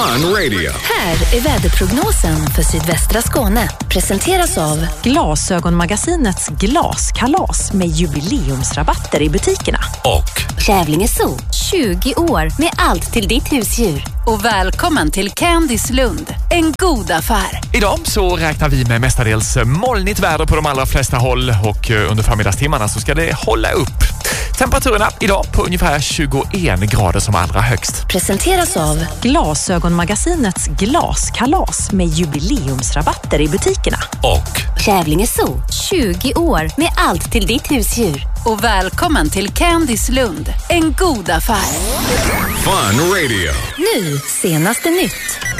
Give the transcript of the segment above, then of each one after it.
Fun Radio. Här är väderprognosen för sydvästra Skåne. Presenteras av Glasögonmagasinets glaskalas med jubileumsrabatter i butikerna. Och Kävlinge Zoo, 20 år med allt till ditt husdjur. Och välkommen till Candys Lund, en god affär. Idag så räknar vi med mestadels molnigt väder på de allra flesta håll och under förmiddagstimmarna så ska det hålla upp. Temperaturerna idag på ungefär 21 grader som allra högst. Presenteras av Glasögonmagasinets glaskalas med jubileumsrabatter i butikerna. Och Kävlinge Zoo, 20 år med allt till ditt husdjur. Och välkommen till Candys Lund, en god affär. Fun Radio. Nu, senaste nytt.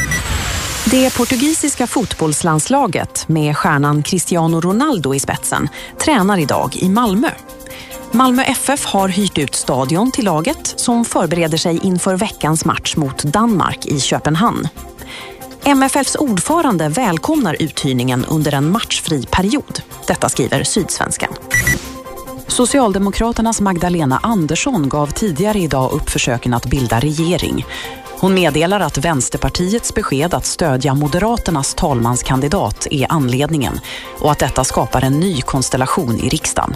Det portugisiska fotbollslandslaget med stjärnan Cristiano Ronaldo i spetsen tränar idag i Malmö. Malmö FF har hyrt ut stadion till laget som förbereder sig inför veckans match mot Danmark i Köpenhamn. MFFs ordförande välkomnar uthyrningen under en matchfri period. Detta skriver Sydsvenskan. Socialdemokraternas Magdalena Andersson gav tidigare idag upp försöken att bilda regering. Hon meddelar att Vänsterpartiets besked att stödja Moderaternas talmanskandidat är anledningen och att detta skapar en ny konstellation i riksdagen.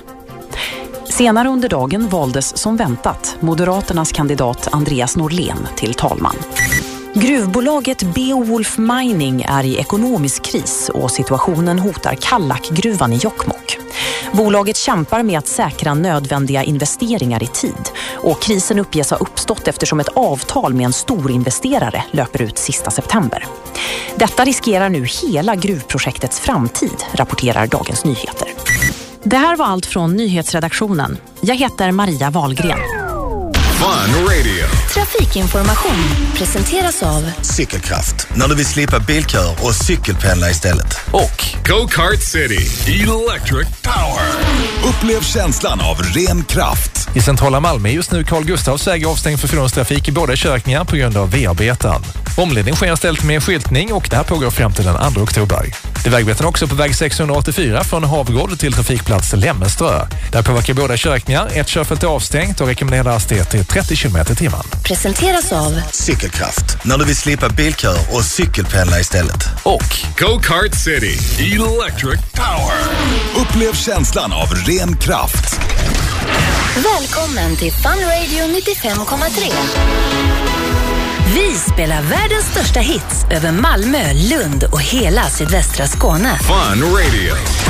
Senare under dagen valdes som väntat Moderaternas kandidat Andreas Norlén till talman. Gruvbolaget Beowulf Mining är i ekonomisk kris och situationen hotar Kallakgruvan i Jokkmokk. Bolaget kämpar med att säkra nödvändiga investeringar i tid och krisen uppges ha uppstått eftersom ett avtal med en stor investerare löper ut sista september. Detta riskerar nu hela gruvprojektets framtid, rapporterar Dagens Nyheter. Det här var allt från nyhetsredaktionen. Jag heter Maria Wahlgren. Fun Radio. Trafikinformation presenteras av Cykelkraft, när du vill slippa bilkör och cykelpendla istället. Och Go-Kart City. Electric Power. Upplev känslan av ren kraft. I centrala Malmö är just nu Carl Gustavs väg avstängd för fordonstrafik i båda körkningar på grund av V-arbeten. Omledning sker ställt med skyltning och det här pågår fram till den 2 oktober. Det är vägbeten också på väg 684 från Havgård till trafikplats Lämmeströ. Där påverkar båda körkningar, ett körfält är avstängt och rekommenderar hastighet till 30 km/h. Presenteras av Cykelkraft, när du vill slippa bilkör och cykelpendla istället. Och Go-Kart City. Electric Power. Upplev känslan av ren kraft. Välkommen till Fun Radio 95,3. Vi spelar världens största hits över Malmö, Lund och hela sydvästra Skåne. Fun Radio.